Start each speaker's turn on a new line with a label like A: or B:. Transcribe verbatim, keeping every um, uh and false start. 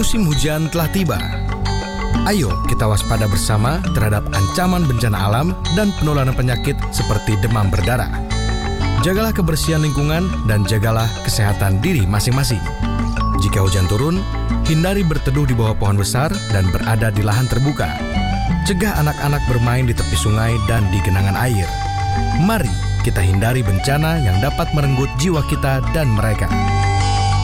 A: Musim hujan telah tiba. Ayo kita waspada bersama terhadap ancaman bencana alam dan penularan penyakit seperti demam berdarah. Jagalah kebersihan lingkungan dan jagalah kesehatan diri masing-masing. Jika hujan turun, hindari berteduh di bawah pohon besar dan berada di lahan terbuka. Cegah anak-anak bermain di tepi sungai dan di genangan air. Mari kita hindari bencana yang dapat merenggut jiwa kita dan mereka.